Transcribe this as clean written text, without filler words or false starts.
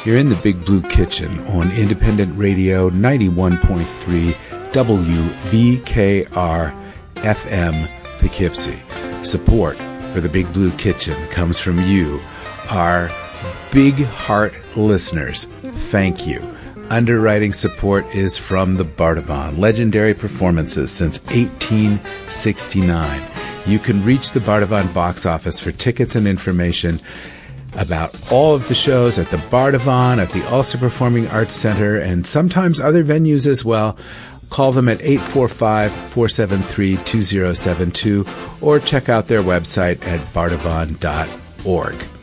You're in the Big Blue Kitchen on Independent Radio 91.3 WVKR FM Poughkeepsie. Support for the Big Blue Kitchen comes from you, our big heart listeners. Thank you. Underwriting support is from the Bardavon, legendary performances since 1869. You can reach the Bardavon box office for tickets and information about all of the shows at the Bardavon, at the Ulster Performing Arts Center, and sometimes other venues as well. Call them at 845-473-2072 or check out their website at bardavon.org.